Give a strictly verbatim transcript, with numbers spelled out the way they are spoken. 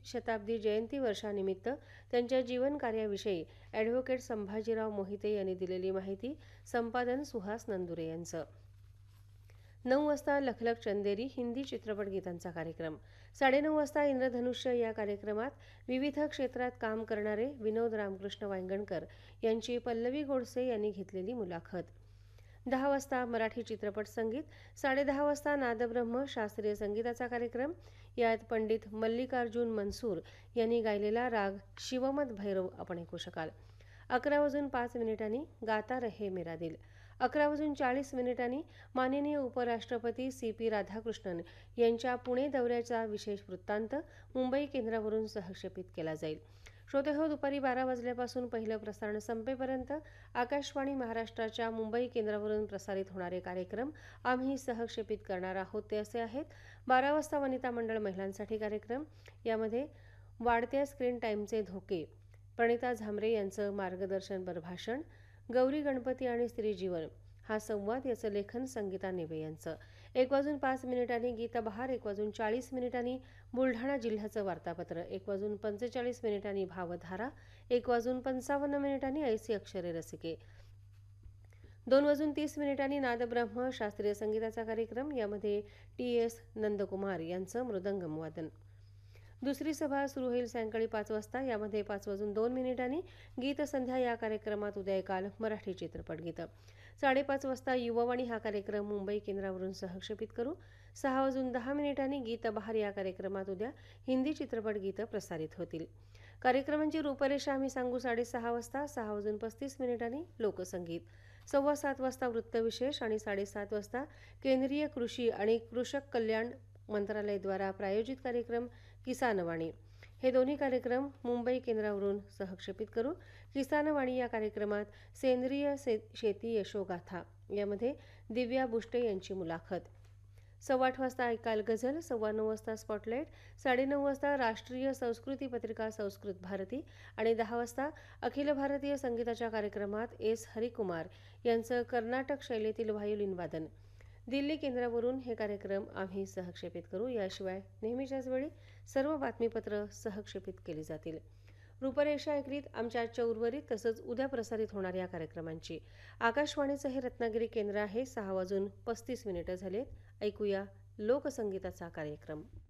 शताब्दी जयंती वर्षानिमित्त त्यांच्या जीवन कार्याविषयी ॲडव्होकेट संभाजीराव मोहिते यांनी दिलेली माहिती. संपादन सुहास नंदुरे यांचं. नऊ वाजता लखलख चंदेरी हिंदी चित्रपट गीतांचा कार्यक्रम. साडेनऊ वाजता इंद्रधनुष्य या कार्यक्रमात विविध क्षेत्रात काम करणारे विनोद रामकृष्ण वांगणकर यांची पल्लवी गोडसे यांनी घेतलेली मुलाखत. दहा वाजता मराठी चित्रपट संगीत. साडेदहा वाजता नादब्रह्म शास्त्रीय संगीताचा कार्यक्रम. यात पंडित मल्लिकार्जुन मनसूर यांनी गायलेला राग शिवमत भैरव आपण ऐकू शकाल. अकरा वाजून पाच मिनिटांनी गाता रहे मेरा दिल. अकरा वाजून चाळीस मिनिटांनी माननीय उपराष्ट्रपती सी पी राधाकृष्णन यांच्या पुणे दौऱ्याचा विशेष वृत्तांत मुंबई केंद्रावरून सहक्षेपित केला जाईल. श्रोतेहो, दुपारी बारा वाजल्यापासून पहिलं प्रसारण संपेपर्यंत आकाशवाणी महाराष्ट्राच्या मुंबई केंद्रावरून प्रसारित होणारे कार्यक्रम आम्ही सहक्षेपित करणार आहोत ते असे आहेत. बारा वाजता वनिता मंडळ महिलांसाठी कार्यक्रम. यामध्ये वाढत्या स्क्रीन टाईमचे धोके, प्रणिता झांबरे यांचं मार्गदर्शनपर भाषण, गौरी गणपती आणि स्त्रीजीवन हा संवाद याचं लेखन संगीता नेवे यांचं. एक वाजून पाच मिनिटांनी गीतबहार. एक वाजून चाळीस मिनिटांनी बुलढाणा जिल्ह्याचं वार्तापत्र. एक वाजून पंचेचाळीस मिनिटांनी भावधारा. एक वाजून पंचावन्न मिनिटांनी ऐसी अक्षरे रसिके. दोन वाजून तीस मिनिटांनी नादब्रह्म शास्त्रीय संगीताचा कार्यक्रम. यामध्ये टी एस नंदकुमार यांचं मृदंगम वादन. दुसरी सभा सुरू होईल सायंकाळी पाच वाजता. यामध्ये पाच वाजून दोन मिनिटांनी गीतसंध्या या कार्यक्रमात उद्या एकाल मराठी चित्रपट गीतं. साडेपाच वाजता युववाणी हा कार्यक्रम मुंबई केंद्रावरून सहक्षेपित करू. सहा वाजून दहा मिनिटांनी गीतबहार या कार्यक्रमात उद्या हिंदी चित्रपट गीतं प्रसारित होतील. कार्यक्रमांची रूपरेषा आम्ही सांगू साडेसहा वाजता. सहा वाजून पस्तीस मिनिटांनी लोकसंगीत. सव्वा सात वाजता वृत्तविशेष आणि साडेसात वाजता केंद्रीय कृषी आणि कृषक कल्याण मंत्रालयाद्वारा प्रायोजित कार्यक्रम किसानवाणी. हे दोन्ही कार्यक्रम मुंबई केंद्रावरून सहक्षेपित करू. किसानवाणी या कार्यक्रमात सेंद्रिय शेती यशोगाथा यामध्ये दिव्या बुष्टे यांची मुलाखत. सव्वा आठ वाजता ऐकाल गझल. सव्वा नऊ वाजता स्पॉटलाईट. साडेनऊ वाजता राष्ट्रीय संस्कृती पत्रिका संस्कृत भारती आणि दहा वाजता अखिल भारतीय संगीताच्या कार्यक्रमात एस हरिकुमार यांचं कर्नाटक शैलीतील व्हायोलिन वादन. दिल्ली केंद्रावरून हे कार्यक्रम आम्ही सहक्षेपित करू. याशिवाय नेहमीच्याच वेळी सर्व बातमीपत्र सहक्षेपित केली जातील. रूपरेषा ऐकलीत आमच्या आजच्या उर्वरित तसंच उद्या प्रसारित होणाऱ्या कार्यक्रमांची. आकाशवाणीचं हे रत्नागिरी केंद्र आहे. सहा वाजून पस्तीस मिनिटं झालेत. ऐकूया लोकसंगीताचा कार्यक्रम.